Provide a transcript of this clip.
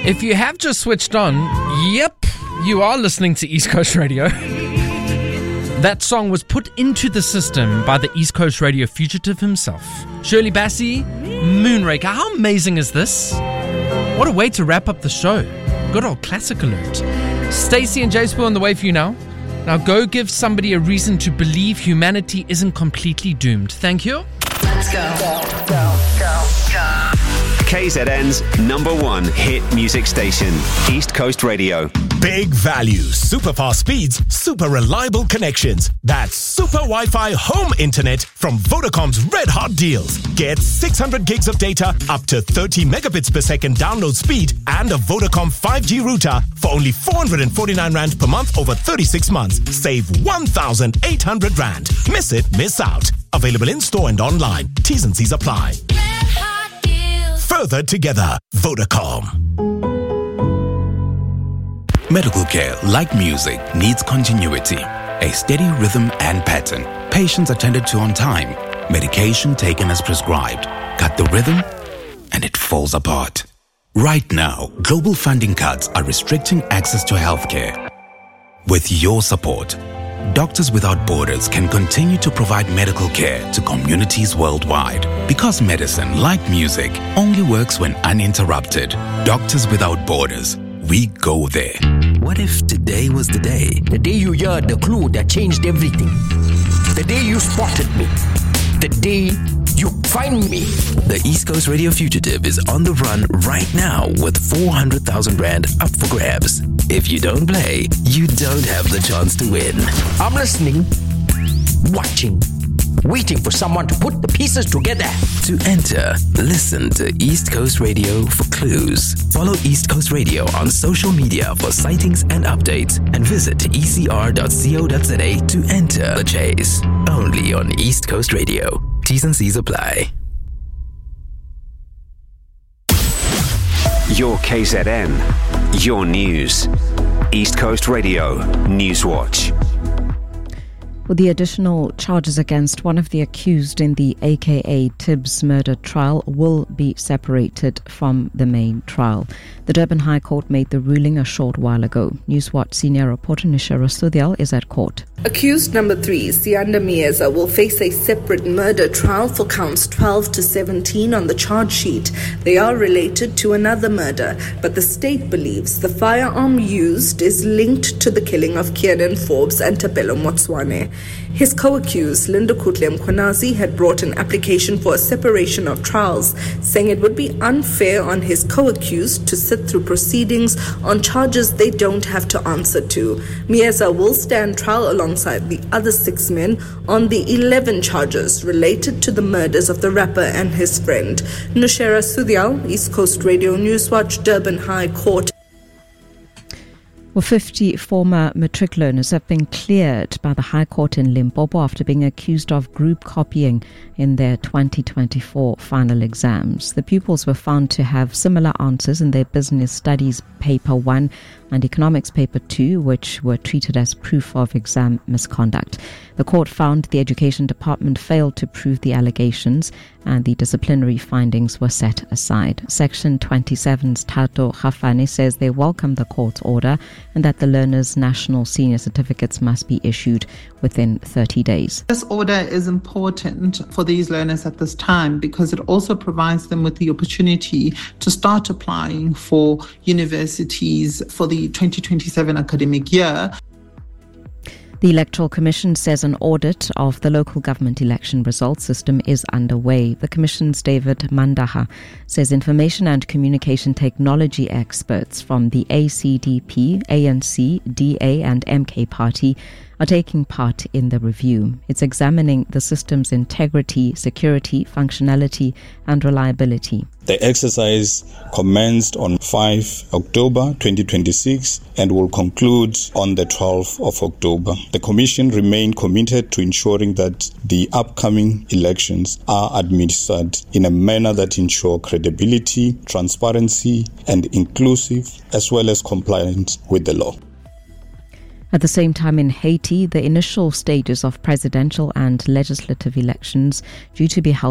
If you have just switched on, yep, you are listening to East Coast Radio. That song was put into the system by the East Coast Radio fugitive himself, Shirley Bassey, Moonraker. How amazing is this? What a way to wrap up the show. Good old classic alert. Stacey and J-Spoo on the way for you now. Now go give somebody a reason to believe humanity isn't completely doomed. Thank you. Let's go. KZN's #1 hit music station, East Coast Radio. Big value, super fast speeds, super reliable connections. That's Super Wi-Fi home internet from Vodacom's Red Hot Deals. Get 600 gigs of data, up to 30 megabits per second download speed, and a Vodacom 5G router for only 449 Rand per month over 36 months. Save 1,800 Rand. Miss it, miss out. Available in store and online. T's and C's apply. Further together, Vodacom. Medical care, like music, needs continuity, a steady rhythm and pattern. Patients attended to on time, medication taken as prescribed. Cut the rhythm, and it falls apart. Right now, global funding cuts are restricting access to healthcare. With your support, Doctors Without Borders can continue to provide medical care to communities worldwide. Because medicine, like music, only works when uninterrupted. Doctors Without Borders. We go there. What if today was the day? The day you heard the clue that changed everything. The day you spotted me. The day you find me. The East Coast Radio fugitive is on the run right now with 400,000 Rand up for grabs. If you don't play, you don't have the chance to win. I'm listening, watching, waiting for someone to put the pieces together. To enter, listen to East Coast Radio for clues. Follow East Coast Radio on social media for sightings and updates, and visit ecr.co.za to enter the chase. Only on East Coast Radio. T's and C's apply. Your KZN, your news. East Coast Radio News Watch. Well, the additional charges against one of the accused in the AKA Tibbs murder trial will be separated from the main trial. The Durban High Court made the ruling a short while ago. Newswatch senior reporter Nushera Sudhyal is at court. Accused number 3, Sianda Mieza, will face a separate murder trial for counts 12 to 17 on the charge sheet. They are related to another murder, but the state believes the firearm used is linked to the killing of Kiernan Forbes and Tapelo Motswane. His co-accused, Linda Kutle Mkhwanazi, had brought an application for a separation of trials, saying it would be unfair on his co-accused to sit through proceedings on charges they don't have to answer to. Mieza will stand trial alongside the other 6 men on the 11 charges related to the murders of the rapper and his friend. Nushera Sudhyal, East Coast Radio Newswatch, Durban High Court. Well, 50 former matric learners have been cleared by the High Court in Limpopo after being accused of group copying in their 2024 final exams. The pupils were found to have similar answers in their business studies paper 1 and economics paper 2, which were treated as proof of exam misconduct. The court found the education department failed to prove the allegations and the disciplinary findings were set aside. Section 27's Tato Khafane says they welcome the court's order and that the learners' national senior certificates must be issued within 30 days. This order is important for these learners at this time because it also provides them with the opportunity to start applying for universities for the 2027 academic year. The Electoral Commission says an audit of the local government election results system is underway. The Commission's David Mandaha says information and communication technology experts from the ACDP, ANC, DA and MK party are taking part in the review. It's examining the system's integrity, security, functionality and reliability. The exercise commenced on 5 October 2026 and will conclude on the 12th of October. The Commission remain committed to ensuring that the upcoming elections are administered in a manner that ensure credibility, transparency and inclusive as well as compliance with the law. At the same time in Haiti, the initial stages of presidential and legislative elections due to be held